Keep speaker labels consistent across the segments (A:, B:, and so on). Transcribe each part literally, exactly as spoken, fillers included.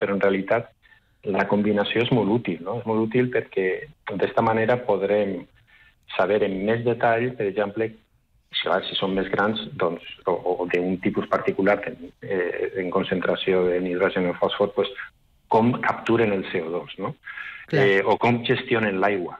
A: però en realitat la combinació és molt útil, no? És molt útil perquè d'esta manera podrem saber en més detall, per exemple, si, si són més grans, doncs, o, o d'un tipus particular en, eh, en concentració de nitrogen o fòsfor, doncs, com capturen el C O dos, no? Eh, o com gestionen l'aigua.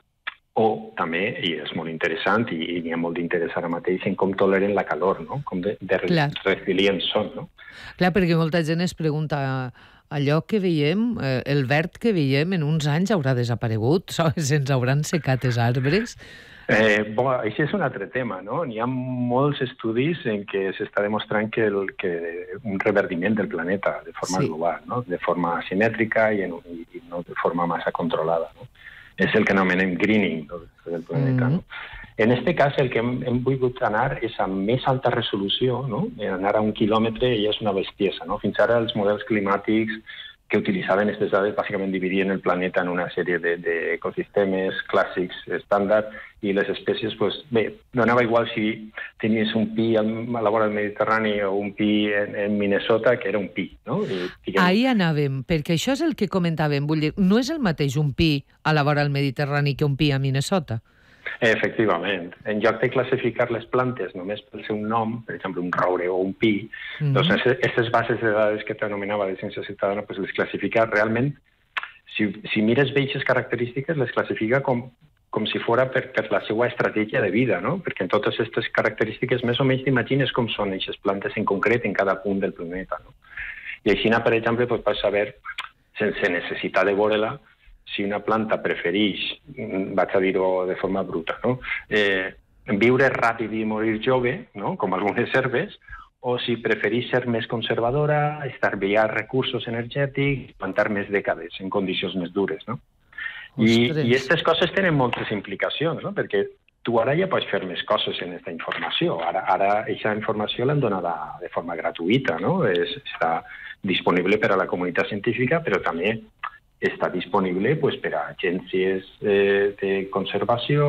A: O també, i és molt interessant, i, i n'hi ha molt d'interès ara mateix, en com toleren la calor, no? Com de, de resilients són, no?
B: Clar, perquè molta gent es pregunta, allò que veiem, eh, el verd que veiem en uns anys haurà desaparegut? Se'ns hauran secat els arbres?
A: Eh, bo, això és un altre tema, no? N'hi ha molts estudis en què s'està demostrant que, el, que un reverdiment del planeta de forma sí. global, no? De forma asimètrica i, en, i no de forma massa controlada, no? És el que anomenem greening del planeta, mm-hmm. no? En aquest cas, el que hem, hem volgut anar és a més alta resolució, no? Anar a un quilòmetre ja és una bestiesa, no? Fins ara els models climàtics que utilitzaven aquestes dades bàsicament dividien el planeta en una sèrie d'ecosistemes de, clàssics estàndard i les espècies, pues, bé, donava igual si tenies un pi a la vora del Mediterrani o un pi en, en Minnesota, que era un pi, no? I, diguem...
B: Ahí anàvem, perquè això és el que comentàvem, vull dir, no és el mateix un pi a la vora del Mediterrani que un pi a Minnesota.
A: Efectivament. En lloc de classificar les plantes només pel seu nom, per exemple, un roure o un pi, mm-hmm. doncs aquestes bases de dades que t'anomenava de ciència ciutadana, pues les classifica realment, si, si mires bé aquestes característiques, les classifica com, com si fora per, per la seva estratègia de vida, no? Perquè en totes aquestes característiques més o menys t'imagines com són aquestes plantes en concret en cada punt del planeta, no? I així, per exemple, pues, vas saber, sense necessitar de veure-la, si una planta prefereix, vaig a dir-ho de forma bruta, no? eh, viure ràpid i morir jove, no? Com algunes herbes, o si prefereix ser més conservadora, estalviar recursos energètics, plantar més dècades en condicions més dures, no? I aquestes coses tenen moltes implicacions, no? Perquè tu ara ja pots fer més coses en aquesta informació. Ara, ara aquesta informació l'han donada de forma gratuïta, no? És, està disponible per a la comunitat científica, però també està disponible pues, per a agències eh, de conservació,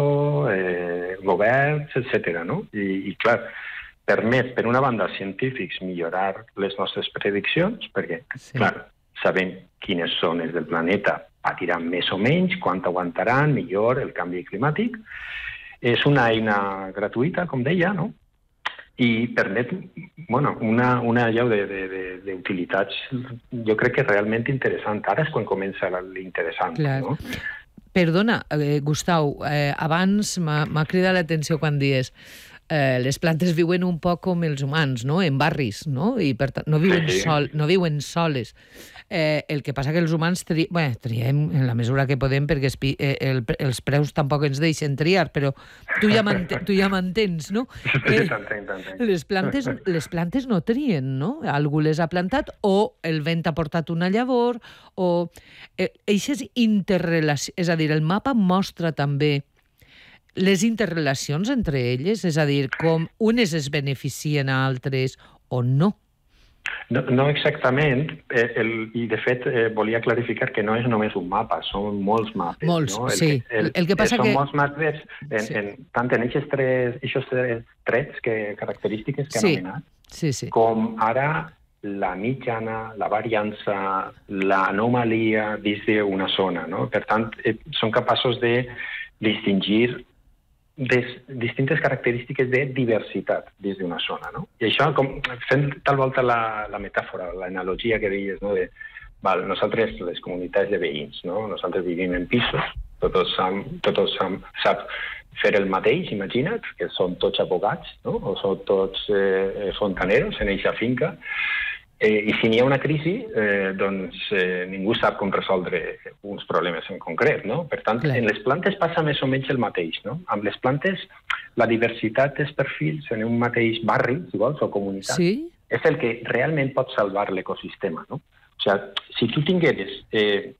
A: eh, governs, etcètera, no? I, i clar, permet, per una banda, als científics millorar les nostres prediccions, perquè, sí. clar, sabem quines zones del planeta patiran més o menys, quant aguantaran millor el canvi climàtic. És una eina gratuïta, com deia, no? I permet bueno, una, una llau d'utilitats, jo crec que realment interessant. Ara és quan comença l'interessant. No?
B: Perdona, eh, Gustau, eh, abans m'ha cridat l'atenció quan dius eh, les plantes viuen un poc com els humans, no? En barris, no? I per tant, no viuen, sí. sol, no viuen soles. Eh, el que passa que els humans tri... bueno, triem en la mesura que podem perquè es, eh, el, els preus tampoc ens deixen triar, però tu ja m'entens, no? Eh, les, plantes, les plantes no trien, no? Algú les ha plantat o el vent ha portat una llavor o... Eh, eixes interrelacions, és a dir, el mapa mostra també les interrelacions entre elles, és a dir, com unes es beneficien a altres o no.
A: No, no exactament, eh, el, i de fet eh, volia clarificar que no és només un mapa, són molts mapes.
B: Molts,
A: no? el,
B: sí.
A: El,
B: el que passa
A: són
B: que...
A: molts mapes, en, sí. en, tant en aquests tres, tres trets, que, característiques que
B: sí.
A: han anomenat,
B: sí, sí.
A: com ara la mitjana, la variança, l'anomalia dins d'una zona. No? Per tant, eh, són capaços de distingir des distintes característiques de diversitat dins d'una zona, no? I això, com, fent tal volta la, la metàfora, l'analogia que deies, no? De, val, nosaltres, les comunitats de veïns, no? Nosaltres vivim en pisos, tots sam, tots sam, sap fer el mateix, imagina't, que són tots abogats, no? O són tots eh, fontaneros en eixa finca, Eh, I si n'hi ha una crisi, eh, doncs eh, ningú sap com resoldre uns problemes en concret, no? Per tant, Clar. En les plantes passa més o menys el mateix, no? Amb les plantes, la diversitat dels perfils en un mateix barri, si vols, o comunitat,
B: sí.
A: és el que realment pot salvar l'ecosistema, no? O sigui, si tu tingueres eh,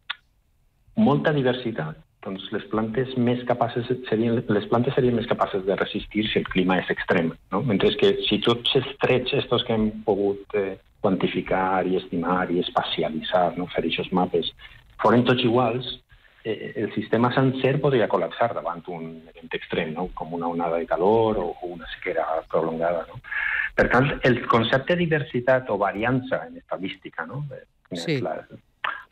A: molta diversitat, doncs les plantes més capaces serien, les plantes serien més capaces de resistir si el clima és extrem, no? Mentre que si tots els trets estos que hem pogut eh, quantificar i estimar i espacialitzar, no? Fer aquests mapes, foren tots iguals, eh, el sistema sencer podria col·lapsar davant un event extrem, no? Com una onada de calor o una sequera prolongada, no? Per tant, el concepte de diversitat o variança en estadística, no?
B: Sí.
A: La,